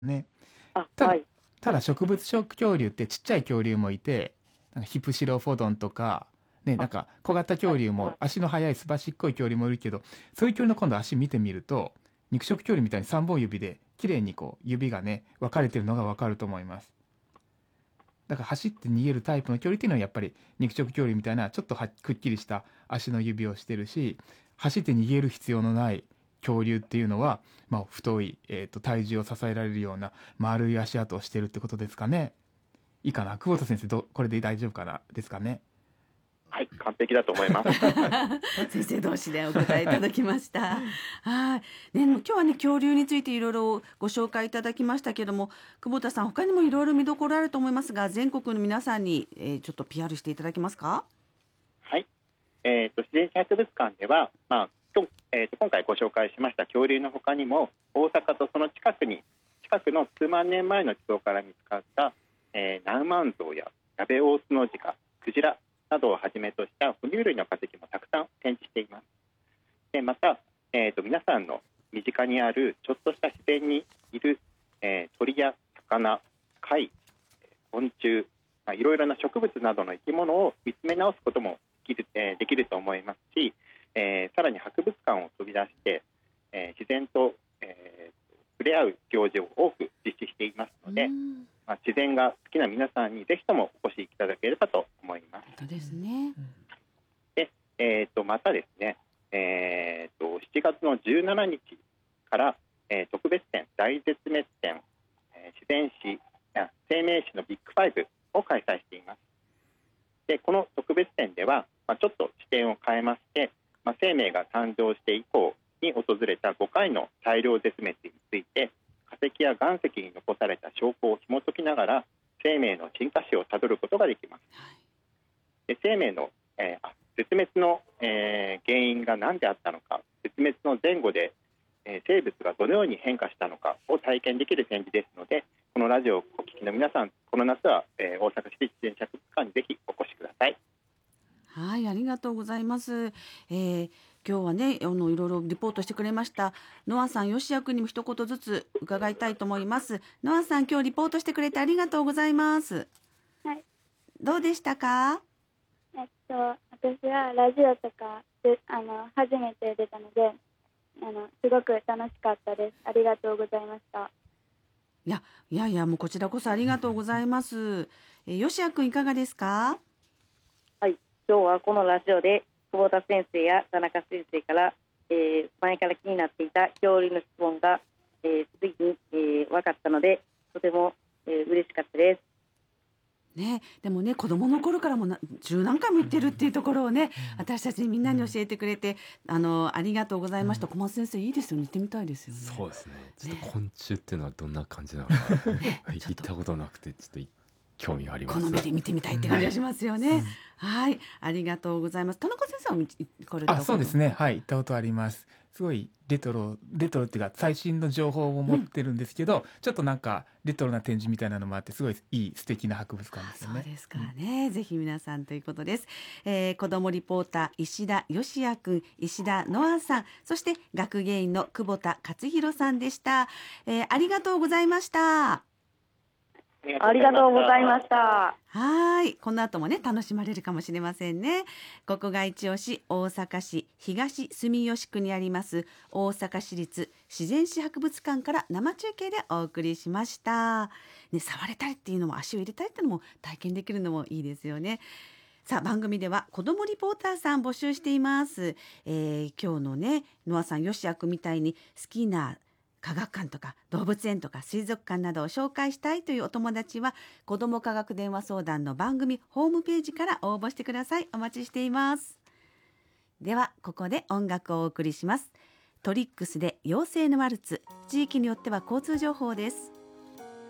ね。 あ、 ただ、 はい。 ただ植物食恐竜ってちっちゃい恐竜もいて、なんかヒプシロフォドンとか、ね、なんあ、 か小型はい。 恐竜も足の速いすばしっこい恐竜もいるけど、そういう恐竜の今度足見てみると、肉食恐竜みたいに3本指で綺麗にこう指がね、分かれてるのが分かると思います。だから走って逃げるタイプの恐竜っていうのはやっぱり肉食恐竜みたいなちょっとくっきりした足の指をしてるし、走って逃げる必要のない恐竜っていうのは、まあ、太い、体重を支えられるような丸い足跡をしてるってことですかね。いいかな、久保田先生、これで大丈夫かなですかね。 はい、完璧だと思います。 先生同士でお答えいはい。 ただきました。はい。ね、今日はね、恐竜についていろいろご紹介いただきましたけども、久保田さん、他にもいろいろ見どころあると思いますが、全国の皆さんに、ちょっと PR していただけますか？ はい。自然史博物館では、今回ご紹介しました恐竜の他にも、大阪とその近くの数万年前の地層から見つかった、ナウマンゾウやヤベオオスノジカ、クジラなどをはじめとした哺乳類の化石もたくさん展示しています。でまた、皆さんの身近にあるちょっとした自然にいる、鳥や魚、貝、昆虫、いろいろな植物などの生き物を見つめ直すこともできると思いますし、さらに博物館を飛び出して、自然と、触れ合う行事を多く実施していますので、自然が好きな皆さんにぜひともお越しいただければと思います。 そうですね。 で、またですね、7月の17日から、特別展大絶滅展、自然史や生命史のビッグファイブを開催しています。でこの特別展では、ちょっと視点を変えまして、生命が誕生して以降に訪れた5回の大量絶滅について、化石や岩石に残された証拠を紐解きながら生命の進化史をたどることができます。で生命の、絶滅の、原因が何であったのか、絶滅の前後で、生物がどのように変化したのかを体験できる展示ですので、このラジオをお聞きの皆さん、この夏は、大阪市立自然史博物館にぜひお越しください。 はい、ありがとうございます。今日はね、いろいろリポートしてくれましたノアさん、ヨシヤ君にも一言ずつ伺いたいと思います。ノアさん、今日リポートしてくれてありがとうございます。 はい。 どうでしたか？ 私はラジオとかで初めて出たので、すごく楽しかったです。ありがとうございました。 いやもうこちらこそありがとうございます。ヨシヤ君いかがですか？ はい、今日はこのラジオで久保田先生や田中先生から、前から気になっていた恐竜の質問が、ついに、分かったので、とても、嬉しかったです。 ね、でもね、子供の頃からも十何回も言ってるっていうところをね、私たちみんなに教えてくれて、ありがとうございました。小松先生、いいですよね、行ってみたいですよね。 そうですね。ちょっと昆虫っていうのはどんな感じなのか、行ったことなくてちょっと興味があります。 好みで見てみたいって感じがしますよね。はい、ありがとうございます。田中先生はこれそうですね。はい、行ったことあります。すごいレトロっていうか最新の情報を持ってるんですけど、ちょっとなんかレトロな展示みたいなのもあって、すごいいい素敵な博物館ですよね。 そうですからね、ぜひ皆さんということです。子どもリポーター石田義也くん、石田ノアさん、そして学芸員の久保田勝弘さんでした。ありがとうございました。 ありがとうございました。 はい、この後もね楽しまれるかもしれませんね。ここが一押し、大阪市東住吉区にあります大阪市立自然史博物館から生中継でお送りしました。ね、触れたりっていうのも、足を入れたりっていうのも体験できるのもいいですよね。さあ、番組では子どもリポーターさん募集しています。今日のねノアさん、ヨシヤ君みたいに好きな科学館とか動物園とか水族館などを紹介したいというお友達は、子ども科学電話相談の番組ホームページから応募してください。お待ちしています。ではここで音楽をお送りします。トリックスで妖精のワルツ。地域によっては交通情報です。